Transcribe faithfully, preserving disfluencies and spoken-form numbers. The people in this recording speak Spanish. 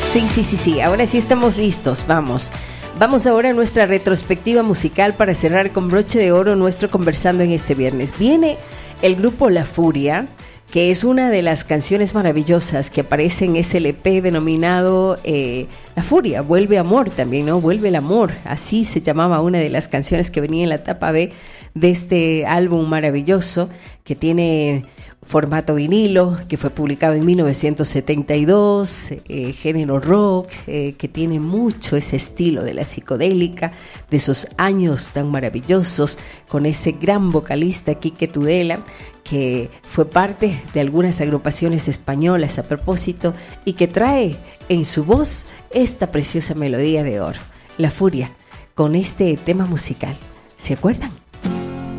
Sí, sí, sí, sí, ahora sí estamos listos, vamos. Vamos ahora a nuestra retrospectiva musical para cerrar con broche de oro nuestro Conversando en este viernes. Viene el grupo La Furia, que es una de las canciones maravillosas que aparece en ese L P denominado eh, La Furia, Vuelve Amor también, ¿no? Vuelve el Amor, así se llamaba una de las canciones que venía en la tapa B de este álbum maravilloso que tiene formato vinilo, que fue publicado en mil novecientos setenta y dos, eh, género rock, eh, que tiene mucho ese estilo de la psicodélica, de esos años tan maravillosos, con ese gran vocalista Quique Tudela, que fue parte de algunas agrupaciones españolas a propósito, y que trae en su voz esta preciosa melodía de oro, La Furia, con este tema musical. ¿Se acuerdan?